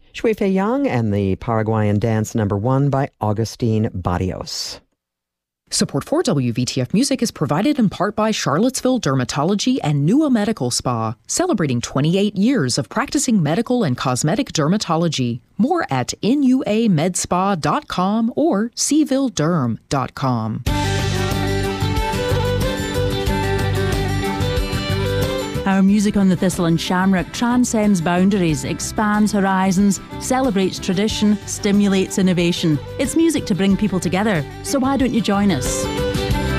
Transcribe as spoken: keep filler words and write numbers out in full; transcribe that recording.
Shui Fei Yang and the Paraguayan Dance Number One by Augustine Barrios. Support for W V T F Music is provided in part by Charlottesville Dermatology and Nua Medical Spa, celebrating twenty-eight years of practicing medical and cosmetic dermatology. More at N U A med spa dot com or c ville derm dot com. Our music on the Thistle and Shamrock transcends boundaries, expands horizons, celebrates tradition, stimulates innovation. It's music to bring people together, so why don't you join us?